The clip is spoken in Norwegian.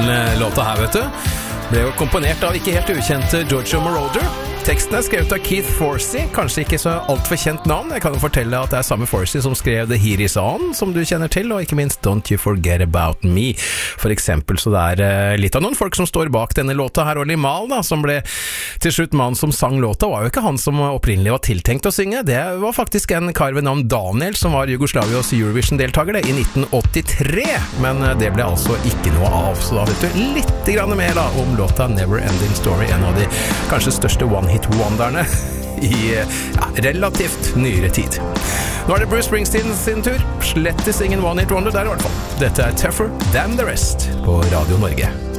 låta her, vet du. Ble jo komponert av ikke helt ukjente Giorgio Moroder. Teksten er skrevet av Keith Forsey, kanskje ikke så alt for kjent navn. Jeg kan jo fortelle at det er samme Forsey som skrev The Here Is On, som du kjenner til, og ikke minst Don't You Forget About Me, for eksempel. Så det er litt av noen folk som står bak denne låta her, og Limahl da, som ble til slutt mannen som sang låta, var jo ikke han som opprinnelig var tiltenkt å synge. Det var faktisk en kar ved navn Daniel, som var Jugoslavias Eurovision-deltaker i 1983, men det ble altså ikke noe av. Så da vet du litt grann mer da, om låta Never Ending Story, en av de kanskje største one-hit-wonderne i relativt nyere tid. Nå er det Bruce Springsteen sin tur. Slettes ingen one-hit-wonder der i hvert fall. Dette er Tougher Than The Rest på Radio Norge.